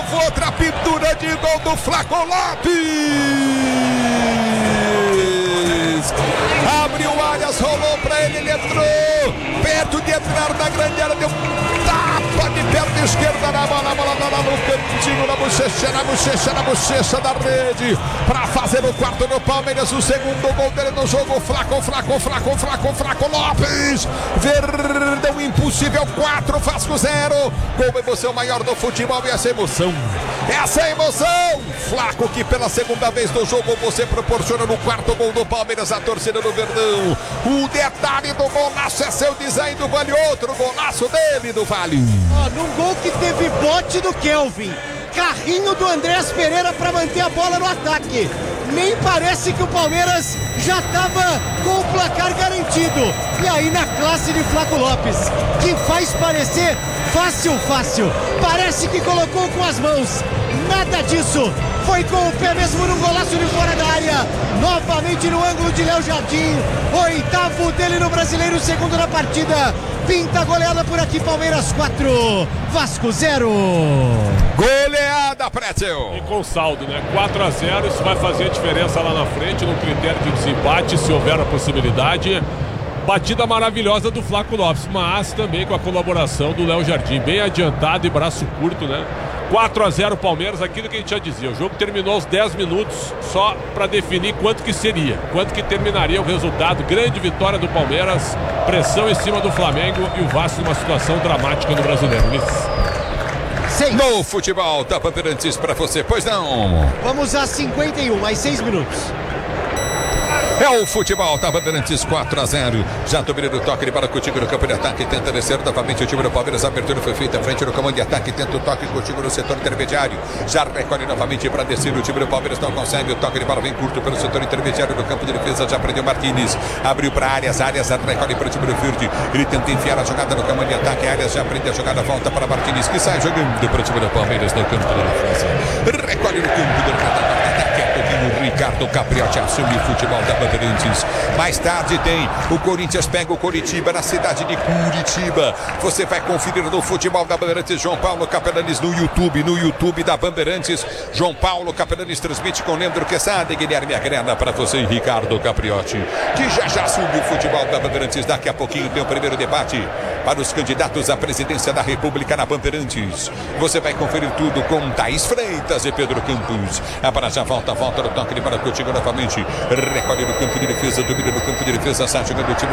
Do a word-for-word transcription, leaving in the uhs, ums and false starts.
outra pintura de gol do Flaco Lopes. Abriu áreas, rolou pra ele, ele entrou perto de entrar na grande área, deu tapa de perna esquerda na bola, a bola tá lá no cantinho, na bochecha, na bochecha, na bochecha da rede, pra fazer o quarto do Palmeiras, o segundo gol dele no jogo. Flaco, Flaco, Flaco, Flaco, Flaco Lopes, Verdão impossível, quatro, Vasco zero, gol emoção maior do futebol e essa emoção, essa emoção, Flaco que pela segunda vez no jogo você proporciona no quarto gol do Palmeiras, a torcida do Verdão, o detalhe do golaço é seu design do Vale, outro golaço dele do Vale. Ó, num gol que teve bote do Kelvin, carrinho do Andrés Pereira para manter a bola no ataque. Nem parece que o Palmeiras já estava com o placar garantido. E aí na classe de Flaco Lopes, que faz parecer fácil, fácil. Parece que colocou com as mãos. Nada disso. Foi com o pé mesmo no golaço de fora da área. Novamente no ângulo de Léo Jardim. Oitavo dele no Brasileiro, segundo na partida. Pinta goleada por aqui, Palmeiras quatro, Vasco zero. Goleada, Pretzel. E com saldo, né? quatro a zero, isso vai fazer a diferença lá na frente, no critério de desempate, se houver a possibilidade. Batida maravilhosa do Flaco Lopes, mas também com a colaboração do Léo Jardim, bem adiantado e braço curto, né? quatro a zero Palmeiras, aquilo que a gente já dizia. O jogo terminou aos dez minutos só para definir quanto que seria, quanto que terminaria o resultado. Grande vitória do Palmeiras, pressão em cima do Flamengo e o Vasco numa situação dramática no Brasileiro. Seis. No futebol da Bandeirantes para você, pois não? Vamos a cinquenta e um, mais seis minutos. É o futebol da Bandeirantes quatro a zero. Já dominou o toque de bola contigo no campo de ataque. Tenta descer novamente o time do Palmeiras. A abertura foi feita frente no comando de ataque. Tenta o toque contigo no setor intermediário. Já recolhe novamente para descer. O time do Palmeiras não consegue. O toque de bola vem curto pelo setor intermediário do campo de defesa. Já prendeu Marquinhos. Abriu para áreas. Áreas recolhe para o time do Verde. Ele tenta enfiar a jogada no comando de ataque. Áreas já prende a jogada. Volta para Marquinhos, que sai jogando para o time do Palmeiras no campo de defesa. Recolhe no campo de ataque. O Ricardo Capriotti assume o futebol da Bandeirantes. Mais tarde tem o Corinthians pega o Coritiba na cidade de Curitiba. Você vai conferir no futebol da Bandeirantes. João Paulo Capelanes no YouTube, no YouTube da Bandeirantes. João Paulo Capelanes transmite com Leandro Quesada e Guilherme Agrena para você, Ricardo Capriotti, que já já assume o futebol da Bandeirantes. Daqui a pouquinho tem o primeiro debate para os candidatos à presidência da República na Bandeirantes. Você vai conferir tudo com Thaís Freitas e Pedro Campos. A para já volta, volta no toque de bola contigo novamente. Recolhe no campo de defesa, domina no campo de defesa, sai jogando o time